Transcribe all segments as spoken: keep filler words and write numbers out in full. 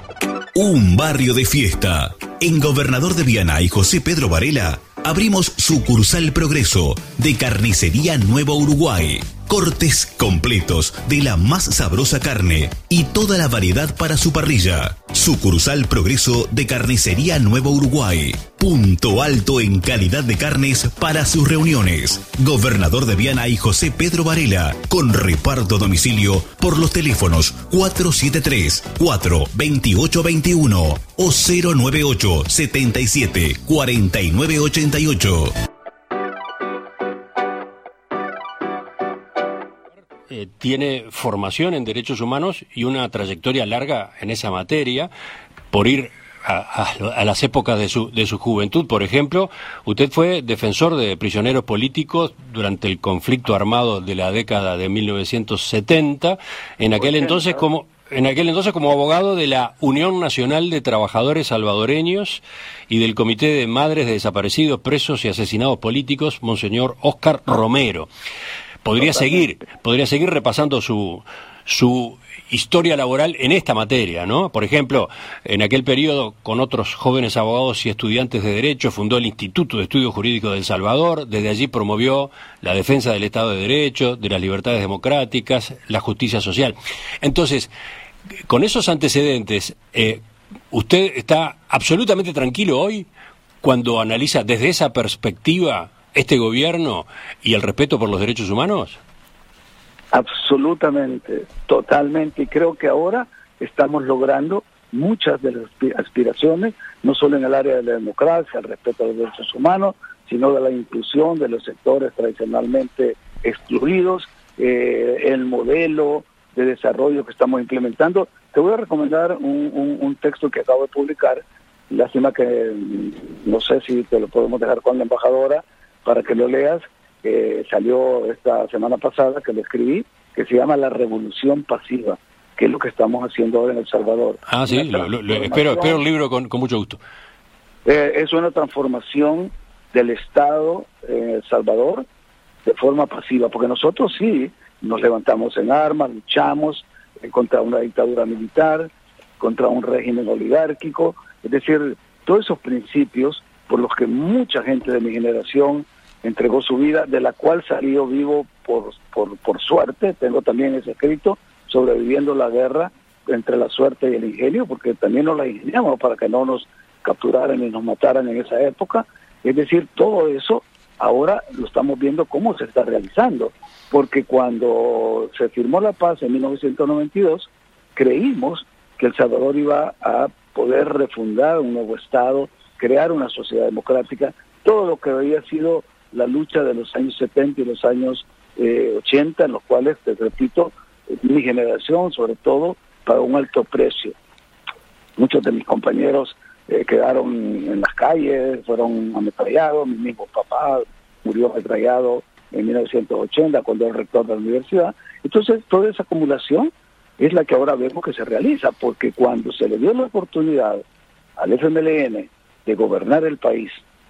Un barrio de fiesta. En Gobernador de Viana y José Pedro Varela abrimos sucursal Progreso de Carnicería Nuevo Uruguay. Cortes completos de la más sabrosa carne y toda la variedad para su parrilla. Sucursal Progreso de Carnicería Nuevo Uruguay. Punto alto en calidad de carnes para sus reuniones. Gobernador de Viana y José Pedro Varela. Con reparto a domicilio por los teléfonos cuatro siete tres, cuatro dos ocho dos uno o cero nueve ocho, setenta y siete, cuarenta y nueve ochenta y ocho. Eh, tiene formación en derechos humanos y una trayectoria larga en esa materia, por ir a, a, a las épocas de su, de su juventud. Por ejemplo, usted fue defensor de prisioneros políticos durante el conflicto armado de la década de mil novecientos setenta, en aquel entonces como... En aquel entonces como abogado de la Unión Nacional de Trabajadores Salvadoreños y del Comité de Madres de Desaparecidos, Presos y Asesinados Políticos, Monseñor Óscar Romero. Podría seguir, podría seguir repasando su, su historia laboral en esta materia, ¿no? Por ejemplo, en aquel periodo, con otros jóvenes abogados y estudiantes de Derecho, fundó el Instituto de Estudios Jurídicos de El Salvador. Desde allí promovió la defensa del Estado de Derecho, de las libertades democráticas, la justicia social. Entonces, con esos antecedentes, eh, ¿usted está absolutamente tranquilo hoy cuando analiza desde esa perspectiva este gobierno y el respeto por los derechos humanos? Absolutamente, totalmente. Y creo que ahora estamos logrando muchas de las aspiraciones, no solo en el área de la democracia, el respeto a los derechos humanos, sino de la inclusión de los sectores tradicionalmente excluidos, eh, el modelo de desarrollo que estamos implementando. Te voy a recomendar un, un, un texto que acabo de publicar. Lástima que no sé si te lo podemos dejar con la embajadora para que lo leas. Eh, salió esta semana pasada, que lo escribí, que se llama La Revolución Pasiva, que es lo que estamos haciendo ahora en El Salvador. Ah, sí, lo, lo, lo, espero, espero el libro con, con mucho gusto. Eh, es una transformación del Estado en El Salvador de forma pasiva, porque nosotros sí nos levantamos en armas, luchamos eh, contra una dictadura militar, contra un régimen oligárquico, es decir, todos esos principios por los que mucha gente de mi generación entregó su vida, de la cual salió vivo por, por, por suerte. Tengo también ese escrito, Sobreviviendo la guerra entre la suerte y el ingenio, porque también nos la ingeniamos para que no nos capturaran y nos mataran en esa época. Es decir, todo eso ahora lo estamos viendo cómo se está realizando, porque cuando se firmó la paz en mil novecientos noventa y dos, creímos que El Salvador iba a poder refundar un nuevo Estado, crear una sociedad democrática, todo lo que había sido la lucha de los años setenta y los años eh, ochenta, en los cuales, te repito, mi generación sobre todo pagó un alto precio. Muchos de mis compañeros eh, quedaron en las calles, fueron ametrallados, mi mismo papá murió ametrallado en mil novecientos ochenta cuando era rector de la universidad. Entonces toda esa acumulación es la que ahora vemos que se realiza, porque cuando se le dio la oportunidad al F M L N de gobernar el país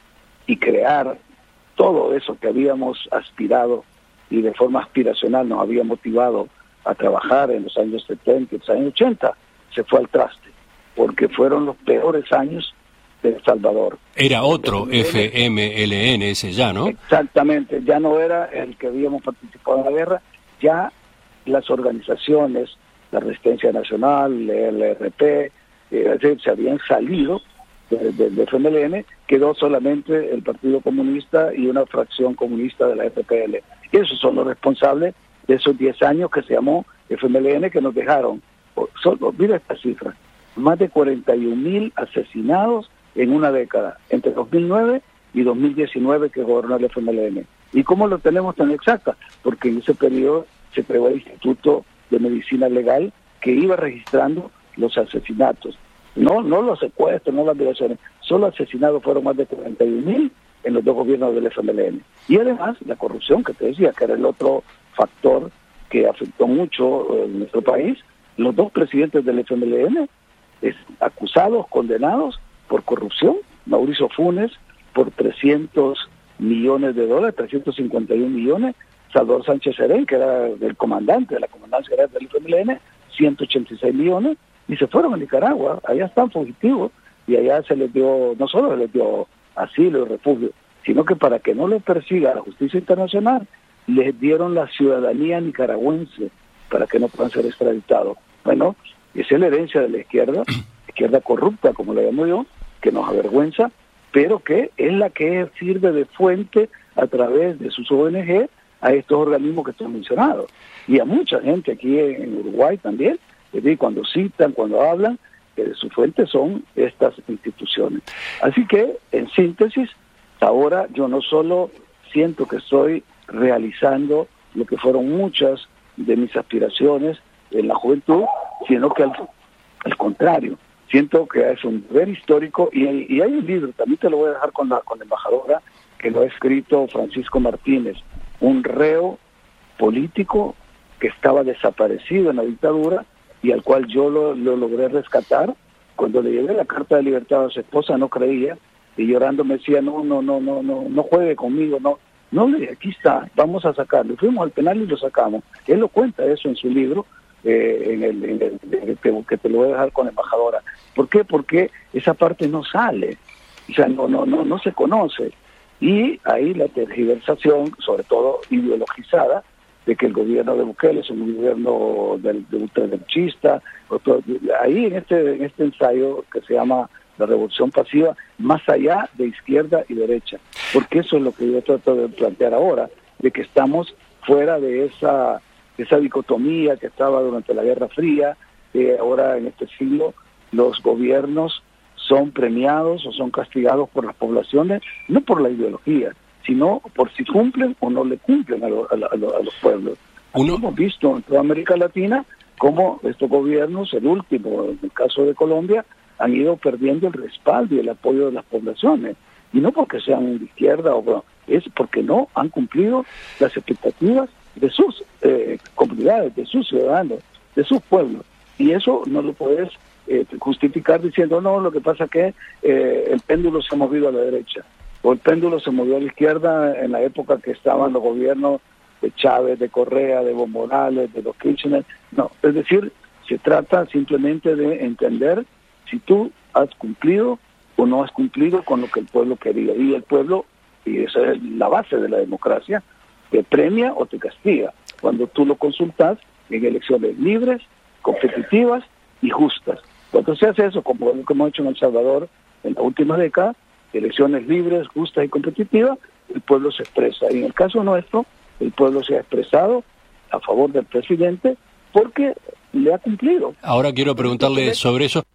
y crear todo eso que habíamos aspirado y de forma aspiracional nos había motivado a trabajar en los años setenta y los años ochenta, se fue al traste, porque fueron los peores años de El Salvador. Era otro F M L N ese ya, ¿no? Exactamente, ya no era el que habíamos participado en la guerra, ya las organizaciones, la Resistencia Nacional, el L R P, eh, se habían salido del F M L N, quedó solamente el Partido Comunista y una fracción comunista de la F P L. Y esos son los responsables de esos diez años que se llamó F M L N, que nos dejaron, solo, mira esta cifra, más de cuarenta y un mil asesinados en una década, entre dos mil nueve y dos mil diecinueve que gobernó el F M L N. ¿Y cómo lo tenemos tan exacta? Porque en ese periodo se creó el Instituto de Medicina Legal que iba registrando los asesinatos. No, no los secuestros, no las violaciones, solo asesinados fueron más de cuarenta y un mil en los dos gobiernos del F M L N. Y además la corrupción, que te decía, que era el otro factor que afectó mucho en nuestro país. Los dos presidentes del F M L N es, acusados, condenados por corrupción. Mauricio Funes por trescientos millones de dólares, trescientos cincuenta y un millones. Salvador Sánchez Serén, que era el comandante de la comandancia del F M L N, ciento ochenta y seis millones. y se fueron a Nicaragua, allá están fugitivos, y allá se les dio, no solo se les dio asilo y refugio, sino que para que no los persiga la justicia internacional, les dieron la ciudadanía nicaragüense para que no puedan ser extraditados. Bueno, esa es la herencia de la izquierda, izquierda corrupta, como la llamo yo, que nos avergüenza, pero que es la que sirve de fuente a través de sus O N G a estos organismos que están mencionados. Y a mucha gente aquí en Uruguay también, es decir, cuando citan, cuando hablan, eh, su fuente son estas instituciones. Así que, en síntesis, ahora yo no solo siento que estoy realizando lo que fueron muchas de mis aspiraciones en la juventud, sino que al, al contrario, siento que es un deber histórico, y, y hay un libro, también te lo voy a dejar con la, con la embajadora, que lo ha escrito Francisco Martínez, un reo político que estaba desaparecido en la dictadura y al cual yo lo, lo logré rescatar. Cuando le llevé la carta de libertad a su esposa no creía, y llorando me decía, no, no, no, no, no, no juegue conmigo, no, no, le dije, aquí está, vamos a sacarlo. Fuimos al penal y lo sacamos. Él lo cuenta eso en su libro, eh, en el, en el, en el que, que te lo voy a dejar con la embajadora. ¿Por qué? Porque esa parte no sale, o sea, no, no, no, no se conoce. Y ahí la tergiversación, sobre todo ideologizada, de que el gobierno de Bukele es un gobierno del, de ultraderechista. Ahí en este, en este ensayo que se llama La Revolución Pasiva, más allá de izquierda y derecha, porque eso es lo que yo trato de plantear ahora, de que estamos fuera de esa, de esa dicotomía que estaba durante la Guerra Fría, que ahora en este siglo los gobiernos son premiados o son castigados por las poblaciones, no por la ideología, sino por si cumplen o no le cumplen a, lo, a, lo, a, lo, a los pueblos. Uno... Hemos visto en toda América Latina cómo estos gobiernos, el último, en el caso de Colombia, han ido perdiendo el respaldo y el apoyo de las poblaciones. Y no porque sean de izquierda, o es porque no han cumplido las expectativas de sus eh, comunidades, de sus ciudadanos, de sus pueblos. Y eso no lo puedes eh, justificar diciendo, no, lo que pasa es que eh, el péndulo se ha movido a la derecha, o el péndulo se movió a la izquierda en la época que estaban los gobiernos de Chávez, de Correa, de Evo Morales, de los Kirchner. No, es decir, se trata simplemente de entender si tú has cumplido o no has cumplido con lo que el pueblo quería. Y el pueblo, y esa es la base de la democracia, te premia o te castiga cuando tú lo consultas en elecciones libres, competitivas y justas. Cuando se hace eso, como lo que hemos hecho en El Salvador en la última década, elecciones libres, justas y competitivas, el pueblo se expresa. Y en el caso nuestro, el pueblo se ha expresado a favor del presidente porque le ha cumplido. Ahora quiero preguntarle sobre eso.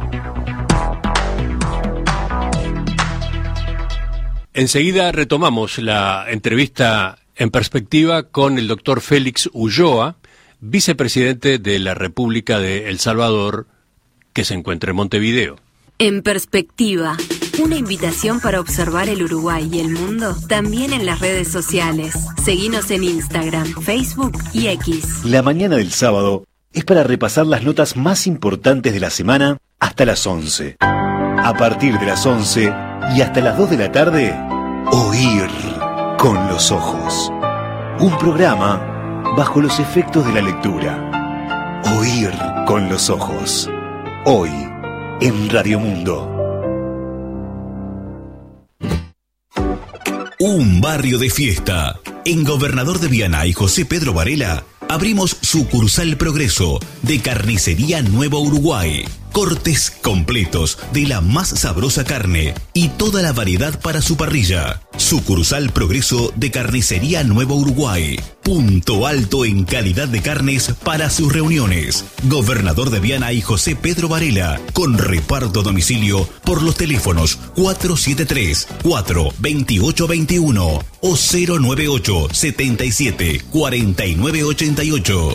Enseguida retomamos la entrevista en perspectiva con el doctor Félix Ulloa, vicepresidente de la República de El Salvador, que se encuentra en Montevideo. En perspectiva, una invitación para observar el Uruguay y el mundo también en las redes sociales. Seguinos en Instagram, Facebook y X. La mañana del sábado es para repasar las notas más importantes de la semana hasta las once. A partir de las once y hasta las dos de la tarde, Oír con los ojos. Un programa bajo los efectos de la lectura. Oír con los ojos. Hoy, en Radio Mundo. Un barrio de fiesta. En Gobernador de Viana y José Pedro Varela abrimos sucursal Progreso de Carnicería Nuevo Uruguay. Cortes completos de la más sabrosa carne y toda la variedad para su parrilla. Sucursal Progreso de Carnicería Nuevo Uruguay. Punto alto en calidad de carnes para sus reuniones. Gobernador de Viana y José Pedro Varela. Con reparto a domicilio por los teléfonos cuatro siete tres, cuatro dos ocho dos uno o cero nueve ocho, siete siete, cuatro nueve ocho ocho.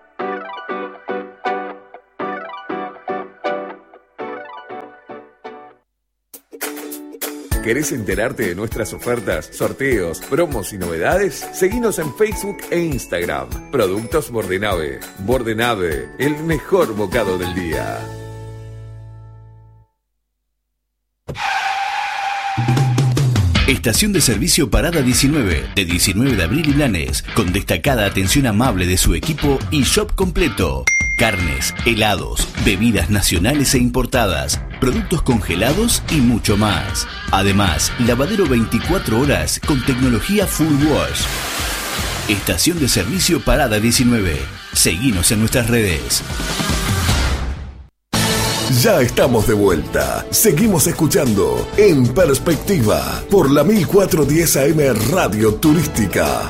¿Querés enterarte de nuestras ofertas, sorteos, promos y novedades? Seguinos en Facebook e Instagram. Productos Bordenave. Bordenave, el mejor bocado del día. Estación de servicio Parada diecinueve, de diecinueve de abril y Blanes, con destacada atención amable de su equipo y shop completo. Carnes, helados, bebidas nacionales e importadas, productos congelados y mucho más. Además, lavadero veinticuatro horas con tecnología Full Wash. Estación de servicio Parada diecinueve. Seguinos en nuestras redes. Ya estamos de vuelta. Seguimos escuchando En Perspectiva por la mil cuatrocientos diez A M Radio Turística.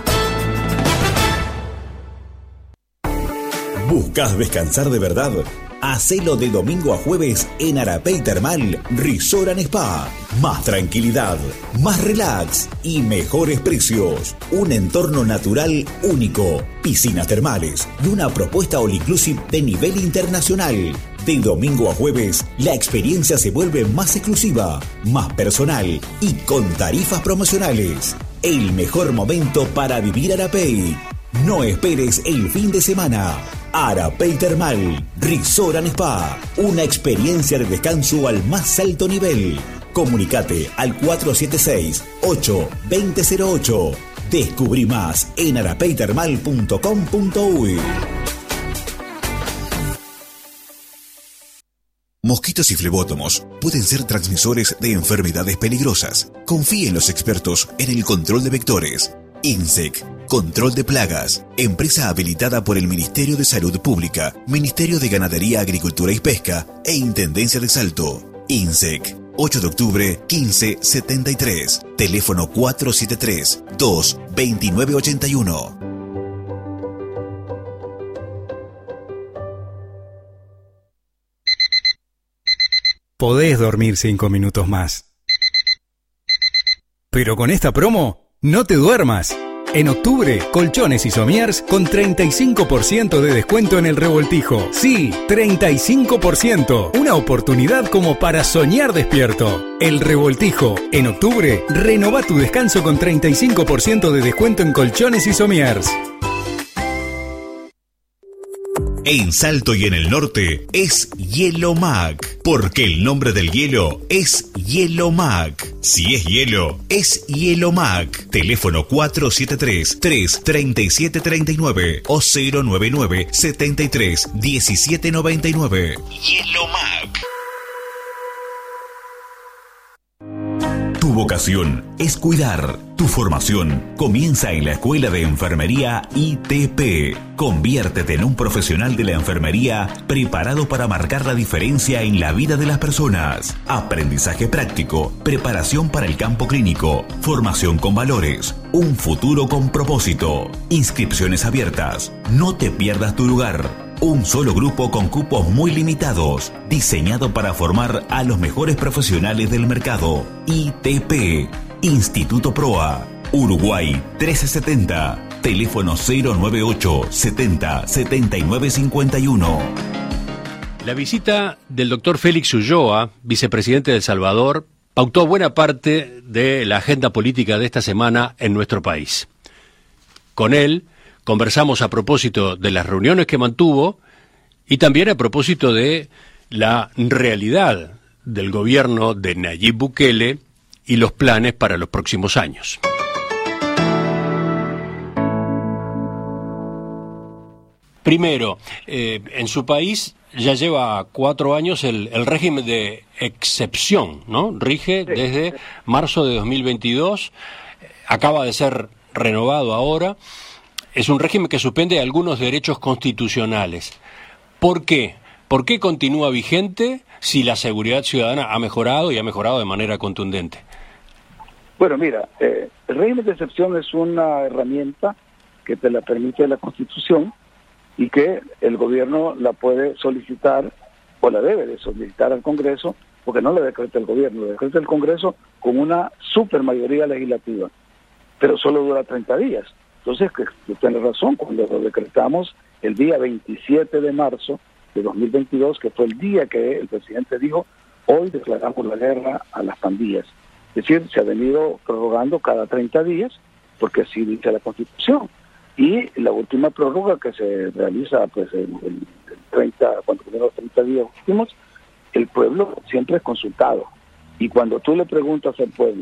¿Buscas descansar de verdad? Hacelo de domingo a jueves en Arapey Termal Resort and Spa. Más tranquilidad, más relax y mejores precios. Un entorno natural único, piscinas termales y una propuesta all inclusive de nivel internacional. De domingo a jueves, la experiencia se vuelve más exclusiva, más personal y con tarifas promocionales. El mejor momento para vivir Arapey. No esperes el fin de semana. Arapey Termal Resort and Spa. Una experiencia de descanso al más alto nivel. Comunicate al cuatro siete seis, ocho dos cero cero ocho. Descubrí más en arapey termal punto com punto uy. Mosquitos y flebótomos pueden ser transmisores de enfermedades peligrosas. Confíe en los expertos en el control de vectores. INSEC, Control de Plagas, empresa habilitada por el Ministerio de Salud Pública, Ministerio de Ganadería, Agricultura y Pesca e Intendencia de Salto. INSEC, ocho de octubre, quince setenta y tres, teléfono cuatro siete tres, dos dos nueve ocho uno. Podés dormir cinco minutos más. Pero con esta promo, no te duermas. En octubre, Colchones y Somiers con treinta y cinco por ciento de descuento en el revoltijo. Sí, treinta y cinco por ciento. Una oportunidad como para soñar despierto. El revoltijo. En octubre, renova tu descanso con treinta y cinco por ciento de descuento en Colchones y Somiers. En Salto y en el norte es Hielo Mac, porque el nombre del hielo es Hielo Mac. Si es hielo, es Hielo Mac. Teléfono cuatro siete tres, tres tres siete tres nueve o cero nueve nueve, setenta y tres, diecisiete noventa y nueve. Hielo Mac. Tu vocación es cuidar. Tu formación comienza en la Escuela de Enfermería I T P. Conviértete en un profesional de la enfermería preparado para marcar la diferencia en la vida de las personas. Aprendizaje práctico, preparación para el campo clínico, formación con valores, un futuro con propósito. Inscripciones abiertas. No te pierdas tu lugar. Un solo grupo con cupos muy limitados, diseñado para formar a los mejores profesionales del mercado. I T P, Instituto Proa, Uruguay trece setenta, teléfono cero nueve ocho, setenta, setenta y nueve cincuenta y uno. La visita del doctor Félix Ulloa, vicepresidente de El Salvador, pautó buena parte de la agenda política de esta semana en nuestro país. Con él conversamos a propósito de las reuniones que mantuvo y también a propósito de la realidad del gobierno de Nayib Bukele y los planes para los próximos años. Primero, eh, en su país ya lleva cuatro años el, el régimen de excepción, ¿no? Rige desde marzo de dos mil veintidós, acaba de ser renovado ahora. Es un régimen que suspende algunos derechos constitucionales. ¿Por qué? ¿Por qué continúa vigente si la seguridad ciudadana ha mejorado y ha mejorado de manera contundente? Bueno, mira, eh, el régimen de excepción es una herramienta que te la permite la Constitución y que el gobierno la puede solicitar o la debe de solicitar al Congreso, porque no la decreta el gobierno, la decreta el Congreso con una supermayoría legislativa, pero solo dura treinta días. Entonces, que tú tienes razón, cuando lo decretamos el día veintisiete de marzo de dos mil veintidós, que fue el día que el presidente dijo, hoy declaramos la guerra a las pandillas. Es decir, se ha venido prorrogando cada treinta días, porque así dice la Constitución. Y la última prórroga que se realiza, pues, el, el treinta, cuando primero los treinta días últimos, el pueblo siempre es consultado. Y cuando tú le preguntas al pueblo,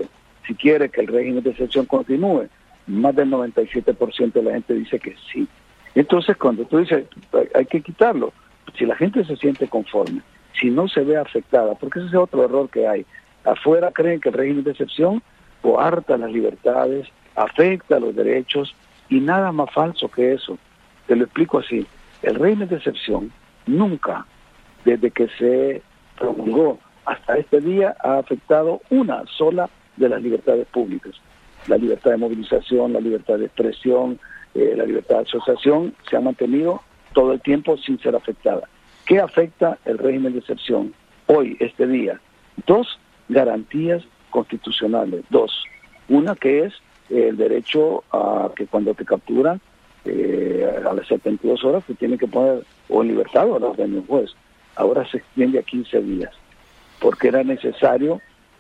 si quiere que el régimen de excepción continúe. Más del noventa y siete por ciento de la gente dice que sí. Entonces, cuando tú dices, hay que quitarlo, si la gente se siente conforme, si no se ve afectada, porque ese es otro error que hay. Afuera creen que el régimen de excepción coarta las libertades, afecta los derechos, y nada más falso que eso. Te lo explico así. El régimen de excepción nunca, desde que se promulgó hasta este día, ha afectado una sola de las libertades públicas. La libertad de movilización, la libertad de expresión, eh, la libertad de asociación se ha mantenido todo el tiempo sin ser afectada. ¿Qué afecta el régimen de excepción hoy, este día? Dos garantías constitucionales. Dos. Una que es eh, el derecho a que cuando te capturan eh, a las setenta y dos horas te tienen que poner o en libertad o a la orden de un juez. Ahora se extiende a quince días, porque era necesario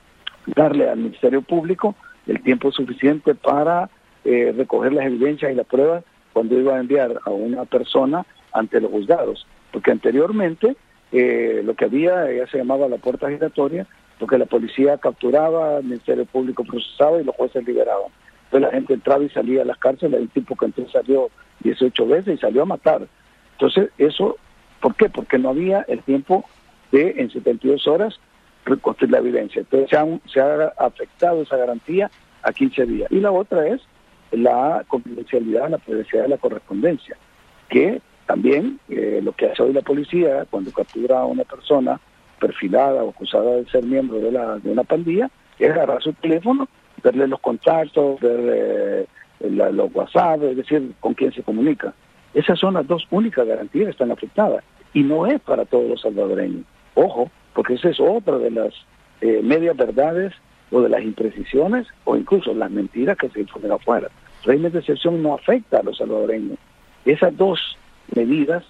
darle al Ministerio Público el tiempo suficiente para eh, recoger las evidencias y las pruebas cuando iba a enviar a una persona ante los juzgados, porque anteriormente eh, lo que había, ya se llamaba la puerta giratoria, porque la policía capturaba, el Ministerio Público procesaba y los jueces liberaban. Entonces la gente entraba y salía a las cárceles, hay un tipo que entonces salió dieciocho veces y salió a matar. Entonces eso, ¿por qué? Porque no había el tiempo de en setenta y dos horas reconstruir la evidencia. Entonces se, han, se ha afectado esa garantía a quince días. Y la otra es la confidencialidad, la privacidad de la correspondencia, que también eh, lo que hace hoy la policía cuando captura a una persona perfilada o acusada de ser miembro de, la, de una pandilla, es agarrar su teléfono, verle los contactos, ver eh, la, los WhatsApp, es decir, con quién se comunica. Esas son las dos únicas garantías que están afectadas. Y no es para todos los salvadoreños. Ojo, porque esa es otra de las eh, medias verdades o de las imprecisiones o incluso las mentiras que se difunden afuera. El régimen de excepción no afecta a los salvadoreños. Esas dos medidas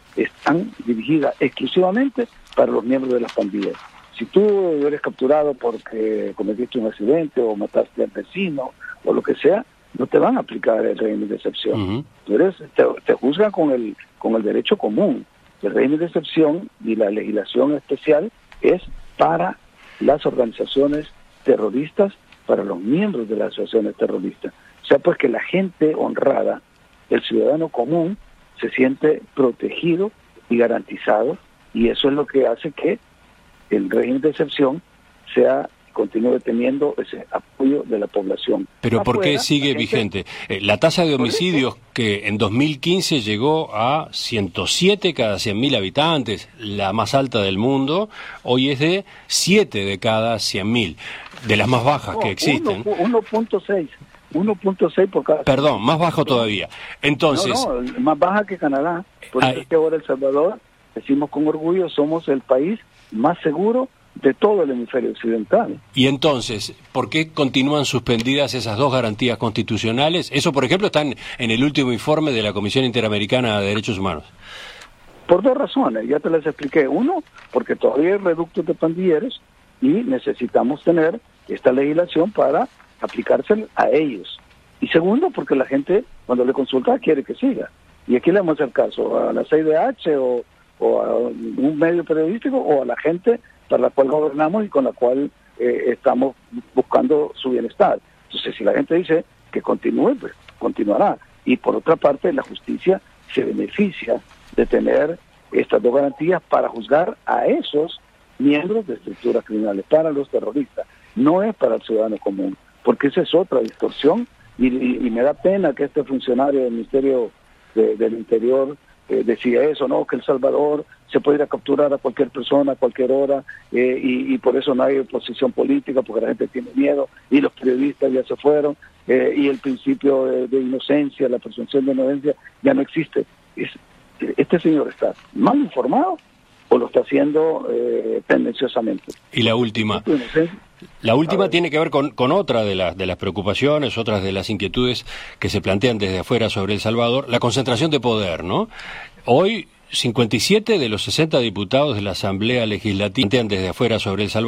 están dirigidas exclusivamente para los miembros de las pandillas. Si tú eres capturado porque cometiste un accidente o mataste al vecino o lo que sea, no te van a aplicar el régimen de excepción. Uh-huh. Tú eres, te, te juzgan con el, con el derecho común. El régimen de excepción y la legislación especial es para las organizaciones terroristas, para los miembros de las asociaciones terroristas. O sea, pues que la gente honrada, el ciudadano común, se siente protegido y garantizado, y eso es lo que hace que el régimen de excepción sea continúe teniendo ese apoyo de la población. Pero ¿por qué sigue vigente? Eh, la tasa de homicidios que en dos mil quince llegó a ciento siete cada cien mil habitantes, la más alta del mundo, hoy es de siete de cada cien mil, de las más bajas no, que existen. uno punto seis. uno punto seis por cada... Perdón, más bajo todavía. Entonces... No, no, más baja que Canadá. Por eso es que ahora El Salvador, decimos con orgullo, somos el país más seguro de todo el hemisferio occidental. Y entonces, ¿por qué continúan suspendidas esas dos garantías constitucionales? Eso, por ejemplo, está en, en el último informe de la Comisión Interamericana de Derechos Humanos. Por dos razones, ya te las expliqué. Uno, porque todavía hay reductos de pandilleros y necesitamos tener esta legislación para aplicársela a ellos. Y segundo, porque la gente, cuando le consulta, quiere que siga. Y aquí le vamos a hacer caso a la C I D H o, o a un medio periodístico o a la gente para la cual gobernamos y con la cual eh, estamos buscando su bienestar. Entonces, si la gente dice que continúe, pues continuará. Y por otra parte, la justicia se beneficia de tener estas dos garantías para juzgar a esos miembros de estructuras criminales, para los terroristas. No es para el ciudadano común, porque esa es otra distorsión y, y, y me da pena que este funcionario del Ministerio de, del Interior eh, decía eso, ¿no? Que El Salvador se puede ir a capturar a cualquier persona a cualquier hora eh, y, y por eso no hay oposición política, porque la gente tiene miedo y los periodistas ya se fueron eh, y el principio de, de inocencia, la presunción de inocencia ya no existe. Es, este señor está mal informado o lo está haciendo eh, tendenciosamente. Y la última... La última tiene que ver con, con otra de, la, de las preocupaciones, otras de las inquietudes que se plantean desde afuera sobre El Salvador, la concentración de poder, ¿no? Hoy, cincuenta y siete de los sesenta diputados de la Asamblea Legislativa plantean desde afuera sobre El Salvador